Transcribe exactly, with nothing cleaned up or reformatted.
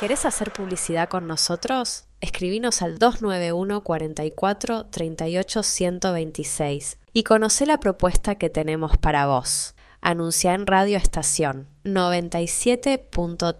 ¿Querés hacer publicidad con nosotros? Escribinos al dos nueve uno, cuatro cuatro, tres ocho, uno dos seis y conocé la propuesta que tenemos para vos. Anuncia en Radio Estación noventa y siete punto